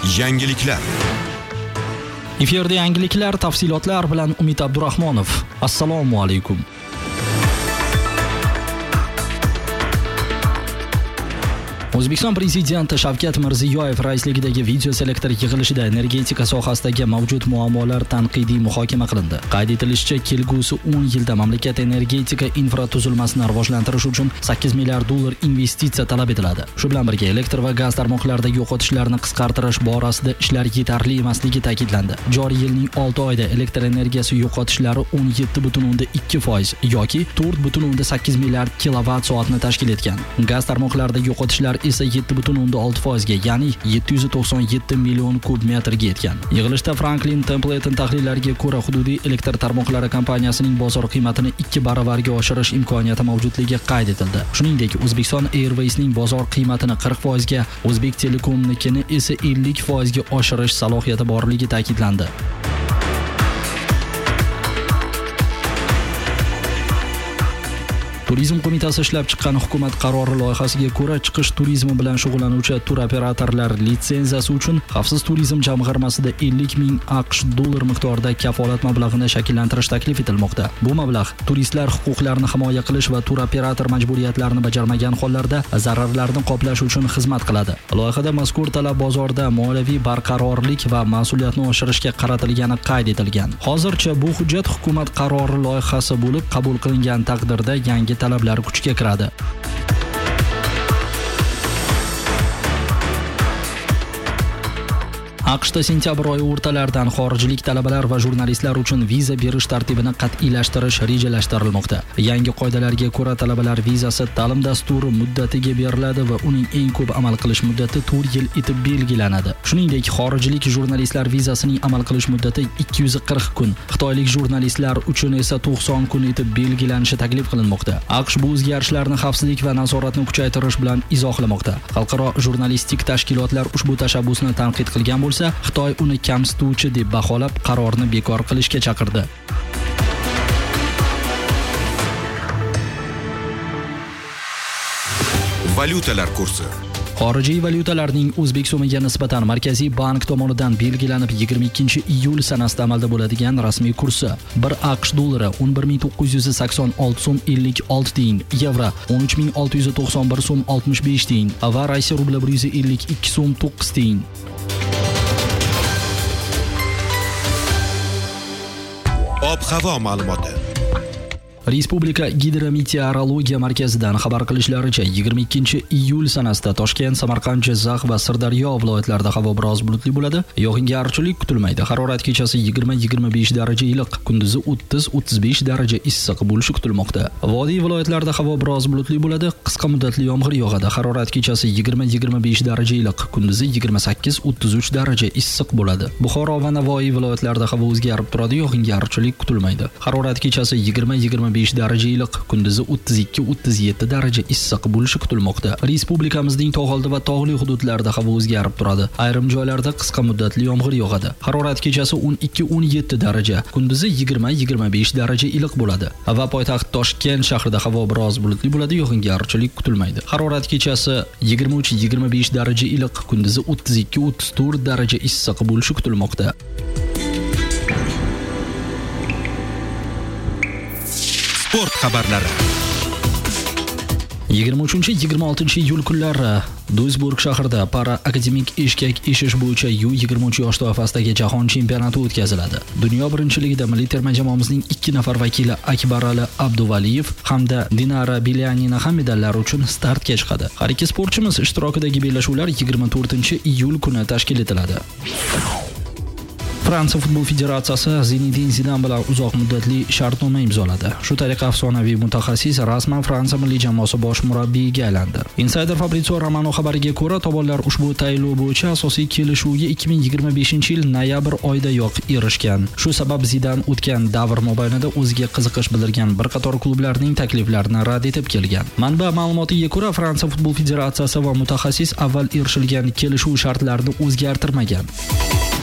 Yangiliklar. Efirda yangiliklar, tafsilotlar bilan Umid Abdurahmonov. Assalomu alaykum. O'zbekiston prezidenti Shavkat Mirziyoyev raisligidagi video selektor yig'ilishida energetika sohasidagi mavjud muammolar tanqidiy muhokama qilindi. Qayd etilishicha, kelgusi 10 yilda mamlakat energetika infratuzilmasini rivojlantirish uchun 8 milliard dollar investitsiya talab etiladi. Shu bilan birga elektr va gaz tarmoqlaridagi yo'qotishlarni qisqartirish borasida ishlar yetarli emasligi ta'kidlandi. Joriy yilning 6 oyida elektr energiyasi yo'qotishlari 17.2% yoki 4.8 milliard kilovat soatni tashkil etgan. Gaz tarmoqlaridagi yo'qotishlar esa 7.6% ga, ya'ni 797 million kub metrga yetgan. Yig'ilishda Franklin Templeton tahlillariga ko'ra hududiy elektr tarmoqlari kompaniyasining bozor qiymatini 2 baravarga oshirish imkoniyati mavjudligi qayd etildi. Shuningdek, Uzbekistan Airways'ning bozor qiymatini 40% ga, O'zbek Telekomnikini esa 50% ga oshirish salohiyati borligi ta'kidlandi. Turizm qo'mitasi ishlab chiqqan hukumat qarori loyihasiga ko'ra, chiqish turizmi bilan shug'ullanuvchi tur operatorlar litsenziyasi uchun Xavfsiz turizm jamg'armasida 50 ming AQSh dollar miqdorida kafolat mablag'ini shakllantirish taklif etilmoqda. Bu mablag' turistlar huquqlarini himoya qilish va tur operator majburiyatlarini bajarmagan hollarda zararlarni qoplash uchun xizmat qiladi. Loyihada mazkur talab bozorda moliyaviy barqarorlik va mas'uliyatni oshirishga qaratilgani qayd etilgan. Hozircha bu hujjat hukumat qarori loyihasi bo'lib qabul qilingan taqdirda yangi talablar kuchga kiradi. AQShda sentyabr oyi o'rtalaridan xorijlik talabalar va jurnalistlar uchun viza berish tartibini qat'iylashtirish rejalashtirilmoqda. Yangi qoidalarga ko'ra, talabalar vizasi ta'lim dasturi muddatiga beriladi va uning eng ko'p amal qilish muddati 4 yil etib belgilanadi. Shuningdek, xorijlik jurnalistlar vizasining amal qilish muddati 240 kun, xitoylik jurnalistlar uchun esa 90 kun etib belgilanishi taklif qilinmoqda. AQSh bu o'zgarishlarni xavfsizlik va nazoratni kuchaytirish bilan izohlamoqda. Xalqaro jurnalistik tashkilotlar ushbu tashabbusni tanqid qilgan bo'lsa, Xitoy uni kamsituvchi deb baholab qarorni bekor qilishga chaqirdi. Valyutalar kursi. Xorijiy valyutalarning o'zbek so'miga nisbatan Markaziy bank tomonidan belgilanib 22-iyul sanasida amalda bo'ladigan rasmiy kursi 1 AQSh dollari 11986 so'm 56 tiyin, yevro 13691 so'm 65 tiyin va Rossiya rubli 152 so'm 9 tiyin. Ob-havo ma'lumoti. Respublika gidrometeorologiya markazidan xabar qilishlaricha, 22-iyul sanasida Toshkent, Samarqand, Jizzax va Sirdaryo viloyatlarida havo biroz bulutli bo'ladi. Yog'ingarchilik kutilmaydi. Harorat kechasi 20-25 daraja iliq, kunduzi 30-35 daraja issiq bo'lishi kutilmoqda. Vodiy viloyatlarida havo biroz bulutli bo'ladi. Qisqa muddatli yomg'ir yog'adi. Harorat kechasi 20-25 daraja iliq, kunduzi 28-33 daraja issiq bo'ladi. Buxoro va Navoiy viloyatlarida havo o'zgarib turadi. Yog'ingarchilik kutilmaydi. Harorat kechasi 20-25 daraja iliq, kunduzi 32-37 daraja issiq bo'lishi kutilmoqda. Respublikamizning tog'oldi va tog'li hududlarida havo o'zgarib turadi. Ayrim joylarda qisqa muddatli yomg'ir yog'adi. Harorat kechasi 12-17 daraja, kunduzi 20-25 daraja iliq bo'ladi. Va poytaxt Toshkent shahrida havo biroz bulutli bo'ladi, yog'ingarchilik kutilmaydi. Harorat kechasi 23-25 daraja iliq, kunduzi 32-34 daraja issiq bo'lishi kutilmoqda. Sport xabarlari. 23-26 kunlari Duisburg shahrida para-akademik eshkak eshish bo'yicha U23 yosh toifasidagi jahon chempionati o'tkaziladi. Dunyo birinchiligida milliy terma jamoamizning 2 nafar vakili Akbarali Abduvaliyev hamda Dinara Bilyanina ham medallar uchun startga chiqadi. Har ikki sportchimiz ishtirokidagi bellashuvlar 24-iyul kuni tashkil etiladi. Fransiya futbol federatsiyasi Zinedine Zidane bilan uzoq muddatli shartnoma imzoladi. Shu tariqa afsonaviy mutaxassis rasman Fransiya milliy jamoasi bosh murabbiyiga aylandi. Insider Fabrizio Romano xabariga ko'ra, tomonlar ushbu tayinlov bo'yicha asosiy kelishuvga 2025-yil noyabr oyidayoq erishgan. Shu sabab Zidane o'tgan davr mobaynida o'ziga qiziqish bildirgan bir qator klublarning takliflarini rad etib kelgan. Manba ma'lumotiga ko'ra, Fransiya futbol federatsiyasi va mutaxassis avval erishilgan kelishuv shartlarini o'zgartirmagan.